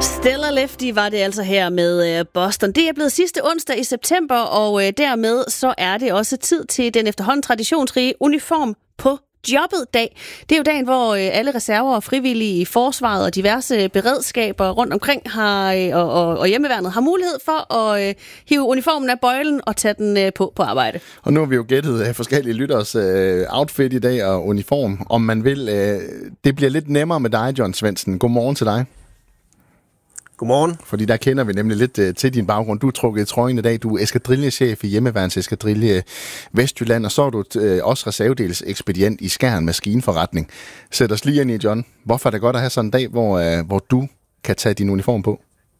Stellar Lefty var det altså her med Boston. Det er blevet sidste onsdag i september, og dermed så er det også tid til den efterhånden traditionsrige uniform på jobbet-dag. Det er jo dagen, hvor alle reserver og frivillige i forsvaret og diverse beredskaber rundt omkring og hjemmeværnet har mulighed for at hive uniformen af bøjlen og tage den på arbejde. Og nu har vi jo gættet forskellige lytteres outfit i dag og uniform, om man vil. Det bliver lidt nemmere med dig, John Svendsen. Godmorgen til dig. Godmorgen. Fordi der kender vi nemlig lidt til din baggrund. Du er trukket i trøjen i dag. Du er eskadrillechef i Hjemmeværns Eskadrille Vestjylland, og så er du også reservedelsekspedient i Skjern Maskinforretning. Sæt os lige ind i, John. Hvorfor er det godt at have sådan en dag, hvor du kan tage din uniform på?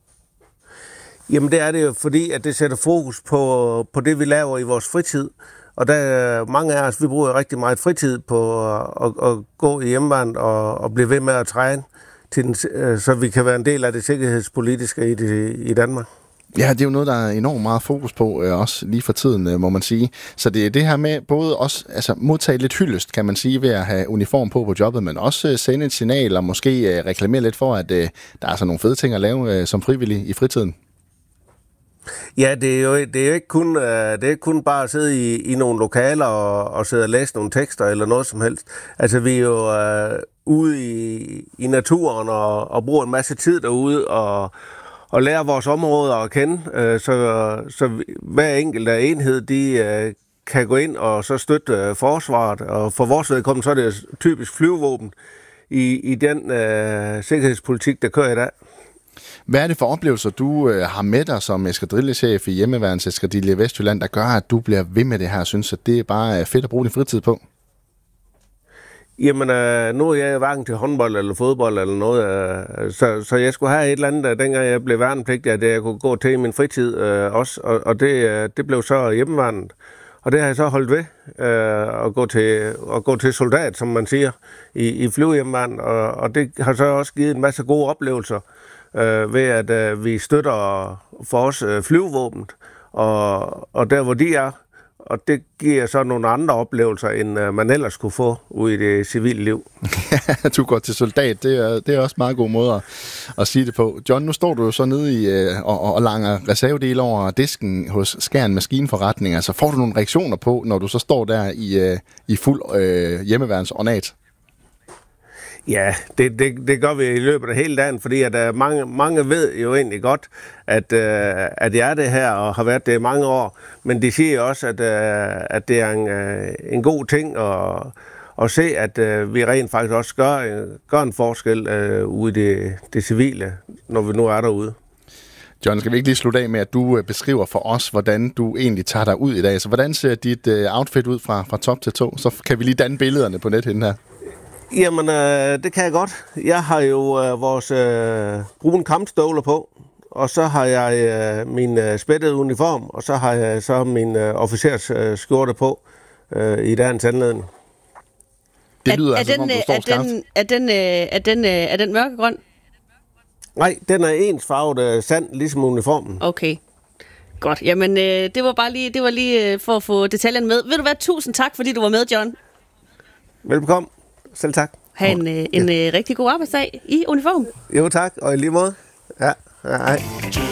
Jamen det er det jo, fordi at det sætter fokus på det, vi laver i vores fritid. Og der mange af os, vi bruger rigtig meget fritid på at gå i hjemmeværnet og blive ved med at træne, så vi kan være en del af det sikkerhedspolitiske i Danmark. Ja, det er jo noget, der er enormt meget fokus på, også lige for tiden, må man sige. Så det er det her med både også modtage lidt hyldest, kan man sige, ved at have uniform på jobbet, men også sende et signal og måske reklamere lidt for, at der er sådan nogle fede ting at lave som frivillig i fritiden. Ja, det er jo ikke kun bare at sidde i nogle lokaler og sidde og læse nogle tekster eller noget som helst. Altså, vi er jo ude i naturen og bruger en masse tid derude og lærer vores områder at kende. Så hver enkelt enhed, de kan gå ind og så støtte forsvaret. Og for vores vedkommende, så er det typisk flyvevåben i den sikkerhedspolitik, der kører i dag. Hvad er det for oplevelser, du har med dig som eskadrillechef i Hjemmeværns Eskadrille Vestjylland, der gør, at du bliver ved med det her, synes at det er bare fedt at bruge din fritid på? Jamen, nu er jeg hverken til håndbold eller fodbold eller noget, så jeg skulle have et eller andet, dengang jeg blev værnepligtig, at jeg kunne gå til i min fritid også, og det blev så hjemmeværnet. Og det har jeg så holdt ved, at gå til soldat, som man siger, i flyvehjemmeværnet, og det har så også givet en masse gode oplevelser, ved at vi støtter for os flyvevåbent, og der hvor de er, og det giver så nogle andre oplevelser, end man ellers kunne få ude i det civile liv. Du går til soldat, det er også en meget god måde at sige det på. John, nu står du jo så nede og langer reservedele over disken hos Skjern Maskinforretning. Altså får du nogle reaktioner på, når du så står der i fuld hjemmeværnsornat? Ja, det gør vi i løbet af hele dagen, fordi at mange ved jo egentlig godt, at jeg er det her og har været det i mange år. Men de siger også, at det er en god ting at se, at vi rent faktisk også gør en forskel ude i det civile, når vi nu er derude. John, skal vi ikke lige slutte af med, at du beskriver for os, hvordan du egentlig tager dig ud i dag? Så hvordan ser dit outfit ud fra top til tå? Så kan vi lige danne billederne på nettet her. Jamen, det kan jeg godt. Jeg har jo vores brune kampstøvler på, og så har jeg min spættede uniform, og så har jeg så min officers skjorte på i dagens anledning. Det lyder som om du står skarpt. Er den mørkegrøn? Nej, den er ensfarvet sand, ligesom uniformen. Okay. Godt. Jamen, det var lige for at få detaljen med. Ved du hvad? Tusind tak, fordi du var med, John. Velbekomme. Selv tak. Ha' en rigtig god arbejdsdag i uniform. Jo tak, og i lige måde. Ja, hej.